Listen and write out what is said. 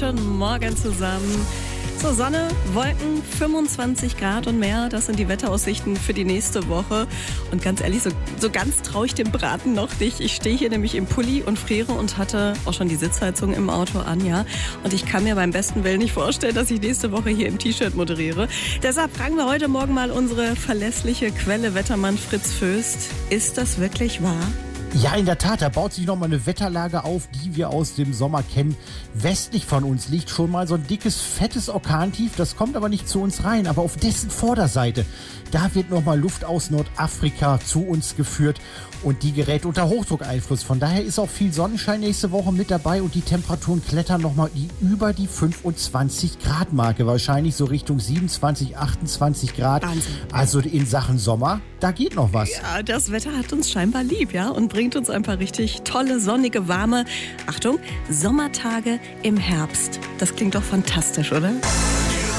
Guten Morgen zusammen. So, Sonne, Wolken, 25 Grad und mehr, das sind die Wetteraussichten für die nächste Woche. Und ganz ehrlich, so ganz traue ich dem Braten noch nicht. Ich stehe hier nämlich im Pulli und friere und hatte auch schon die Sitzheizung im Auto an, ja. Und ich kann mir beim besten Willen nicht vorstellen, dass ich nächste Woche hier im T-Shirt moderiere. Deshalb fragen wir heute Morgen mal unsere verlässliche Quelle, Wettermann Fritz Föst. Ist das wirklich wahr? Ja, in der Tat, da baut sich nochmal eine Wetterlage auf, die wir aus dem Sommer kennen. Westlich von uns liegt schon mal so ein dickes, fettes Orkantief. Das kommt aber nicht zu uns rein, aber auf dessen Vorderseite, da wird nochmal Luft aus Nordafrika zu uns geführt und die gerät unter Hochdruckeinfluss. Von daher ist auch viel Sonnenschein nächste Woche mit dabei und die Temperaturen klettern nochmal über die 25 Grad Marke. Wahrscheinlich so Richtung 27, 28 Grad. Wahnsinn. Also in Sachen Sommer, da geht noch was. Ja, das Wetter hat uns scheinbar lieb, ja, und bringt uns ein paar richtig tolle, sonnige, warme, Achtung, Sommertage im Herbst. Das klingt doch fantastisch, oder?